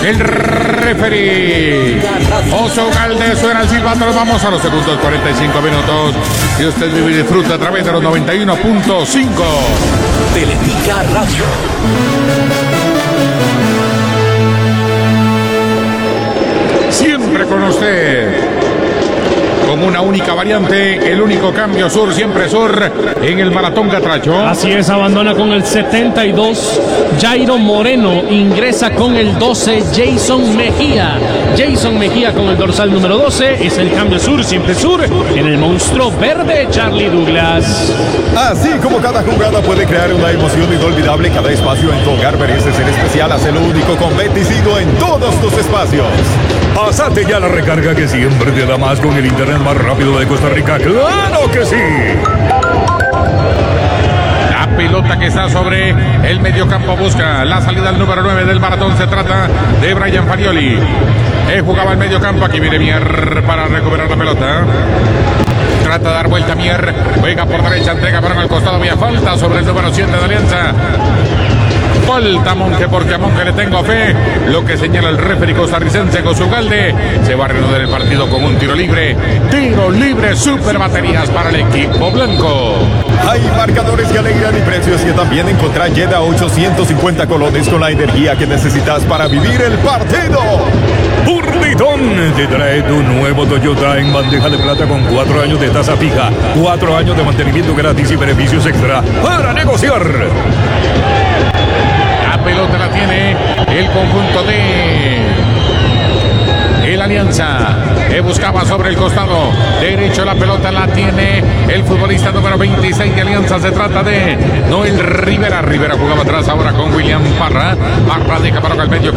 el referee. Oso Galde, suena el silbato. Nos vamos a los segundos 45 minutos. Y usted vive y disfruta a través de los 91.5. Teletica Radio. Siempre con usted. Con una única variante, el único cambio sur, siempre sur, en el Maratón Catracho. Así es, abandona con el 72, Jairo Moreno, ingresa con el 12, Jason Mejía. Jason Mejía con el dorsal número 12, es el cambio sur, siempre sur, en el monstruo verde, Charlie Douglas. Así como cada jugada puede crear una emoción inolvidable, cada espacio en tu hogar merece ser especial. Hazlo único con Beticido en todos tus espacios. Pásate ya la recarga que siempre te da más con el internet más rápido de Costa Rica. ¡Claro que sí! La pelota que está sobre el mediocampo busca la salida al número 9 del maratón. Se trata de Brian Farioli. Jugaba el mediocampo. Aquí viene Mier para recuperar la pelota. Trata de dar vuelta Mier. Juega por derecha, entrega para el costado. Había falta sobre el número 7 de Alianza. Falta a Monge, porque a Monge le tengo fe. Lo que señala el referee costarricense Gozugalde. Se va a reanudar el partido con un tiro libre. Tiro libre, super baterías para el equipo blanco. Hay marcadores que alegran y precios que también encontrar. Llena 850 colones con la energía que necesitas para vivir el partido. Burlitón te trae tu nuevo Toyota en bandeja de plata con 4 años de tasa fija, 4 años de mantenimiento gratis y beneficios extra para negociar. La pelota la tiene el conjunto de el Alianza, que buscaba sobre el costado derecho. La pelota la tiene el futbolista número 26 de Alianza. Se trata de Noel Rivera. Rivera jugaba atrás ahora con William Parra. Parra deja para el medio